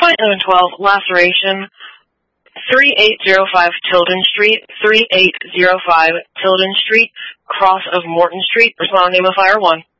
2912 Laceration, 3805 Tilden Street, 3805 Tilden Street, cross of Morton Street. Respond, name of fire 1.